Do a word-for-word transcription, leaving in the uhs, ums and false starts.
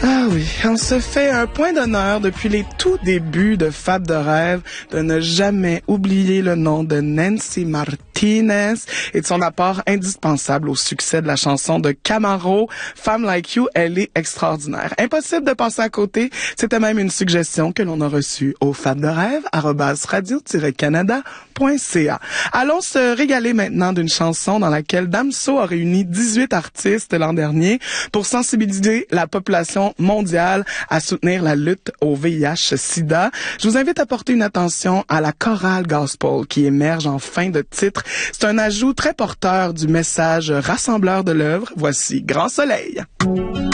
Ah oui, on se fait un point d'honneur depuis les tout débuts de Fab de Rêve de ne jamais oublier le nom de Nancy Martinez et de son apport indispensable au succès de la chanson de Camaro, Femme Like You. Elle est extraordinaire. Impossible de passer à côté. C'était même une suggestion que l'on a reçue au fab de rêve arobase radio tiret canada point c a. Allons se régaler maintenant d'une chanson dans laquelle Damso a réuni dix-huit artistes l'an dernier pour sensibiliser la population mondiale à soutenir la lutte au V I H sida. Je vous invite à porter une attention à la chorale gospel qui émerge en fin de titre. C'est un ajout très porteur du message rassembleur de l'œuvre. Voici Grand Soleil.